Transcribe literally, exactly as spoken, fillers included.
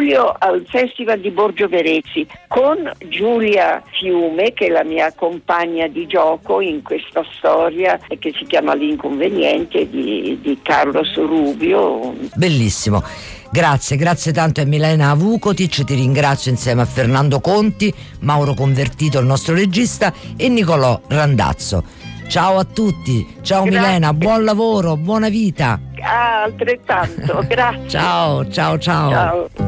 luglio al Festival di Borgio Verezzi con Giulia Fiume, che è la mia compagna di gioco in questa storia che si chiama L'inconveniente di, di Carlo Sorubio. Bellissimo. Grazie, grazie tanto a Milena Vukotic, ti ringrazio insieme a Fernando Conti, Mauro Convertito, il nostro regista, e Nicolò Randazzo. Ciao a tutti, ciao grazie. Milena, buon lavoro, buona vita. Ah, altrettanto, grazie. Ciao, ciao, ciao. Ciao.